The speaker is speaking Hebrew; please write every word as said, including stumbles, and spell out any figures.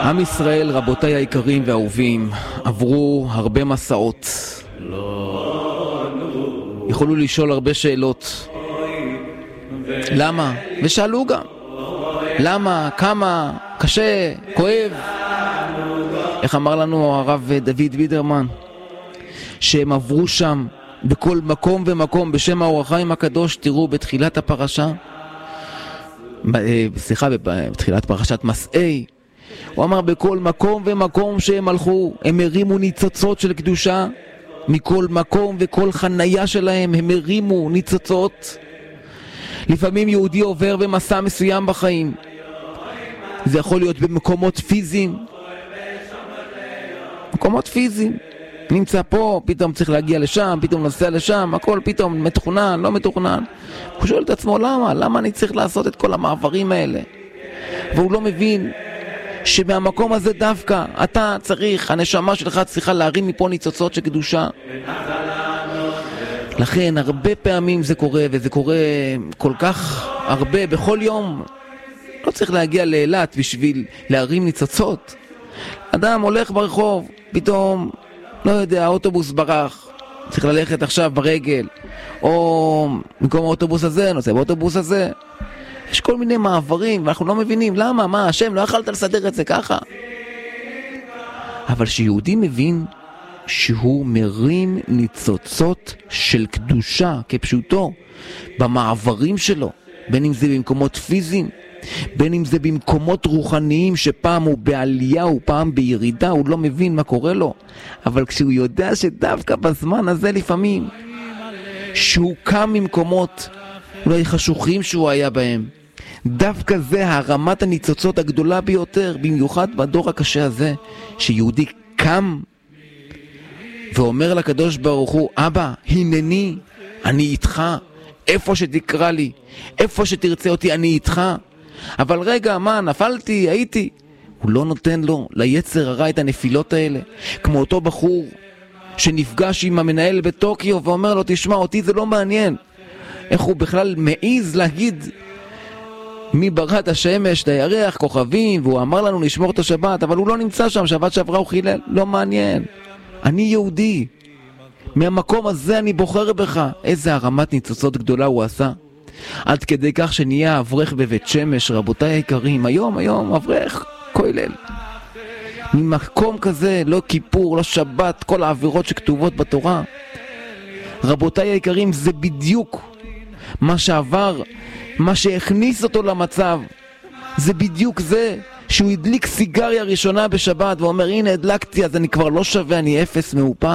עם ישראל, רבותיי היקרים והאהובים, עברו הרבה מסעות. יכולו לשאול הרבה שאלות. למה? ושאלו גם. למה? כמה? קשה? כואב? איך אמר לנו הרב דוד וידרמן? שהם עברו שם בכל מקום ומקום בשם האור החיים הקדוש. תראו בתחילת הפרשה, סליחה, בתחילת פרשת מסעי, הוא אמר בכל מקום ומקום שהם הלכו הם הרימו ניצוצות של קדושה. מכל מקום וכל חנייה שלהם הם הרימו ניצוצות. לפעמים יהודי עובר במסע מסוים בחיים, זה יכול להיות במקומות פיזיים, מקומות פיזיים, נמצא פה, פתאום צריך להגיע לשם, פתאום נוסע לשם, הכל פתאום מתוכנן, לא מתוכנן. הוא שואל את עצמו למה? למה אני צריך לעשות את כל המעברים האלה? והוא לא מבין שמהמקום הזה דווקא אתה צריך, הנשמה שלך צריכה להרים מפה ניצוצות של קדושה. לכן הרבה פעמים זה קורה, וזה קורה כל כך הרבה, בכל יום. לא צריך להגיע לאילת בשביל להרים ניצוצות. אדם הולך ברחוב, פתאום, לא יודע, האוטובוס ברח, צריך ללכת עכשיו ברגל, או במקום האוטובוס הזה, נוסע באוטובוס הזה. יש כל מיני מעברים, ואנחנו לא מבינים למה, מה, השם, לא יכלת לסדר את זה ככה. אבל שיהודי מבין שהוא מרים ניצוצות של קדושה כפשוטו במעברים שלו, בין אם זה במקומות פיזיים, בין אם זה במקומות רוחניים שפעם הוא בעלייה ופעם בירידה, הוא לא מבין מה קורה לו. אבל כשהוא יודע שדווקא בזמן הזה לפעמים שהוא קם ממקומות אולי חשוכים שהוא היה בהם, דווקא זה הרמת הניצוצות הגדולה ביותר, במיוחד בדור הקשה הזה, שיהודי קם ואומר לקדוש ברוך הוא, אבא, הנני, אני איתך, איפה שתקרא לי, איפה שתרצה אותי, אני איתך. אבל רגע, מה, נפלתי, הייתי. הוא לא נותן לו, ליצר הרע, את הנפילות האלה. כמו אותו בחור שנפגש עם המנהל בטוקיו ואומר לו, תשמע, אותי זה לא מעניין. איך הוא בכלל מעיז להגיד מי ברא את השמש, את הירח, כוכבים, והוא אמר לנו לשמור את השבת, אבל הוא לא נמצא שם, שבת שעברה הוא חילל, לא מעניין. אני יהודי, מהמקום הזה אני בוחר בך. איזה הרמת ניצוצות גדולה הוא עשה, עד כדי כך שנהיה אברך בבית שמש. רבותיי היקרים, היום, היום, אברך, כולל. ממקום כזה, לא כיפור, לא שבת, כל העבירות שכתובות בתורה. רבותיי היקרים, זה בדיוק מה שעבר, מה שהכניס אותו למצב. זה בדיוק זה שהוא הדליק סיגריה ראשונה בשבת ואומר, הנה הדלקתי, אז אני כבר לא שווה, אני אפס מאופן.